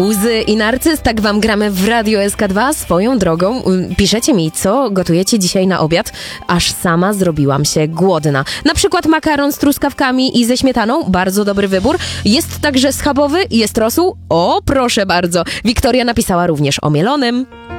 Łzy i narcyz, tak wam gramy w Radio SK2. Swoją drogą piszecie mi, co gotujecie dzisiaj na obiad, aż sama zrobiłam się głodna. Na przykład makaron z truskawkami i ze śmietaną, bardzo dobry wybór. Jest także schabowy, jest rosół, o proszę bardzo. Wiktoria napisała również o mielonym.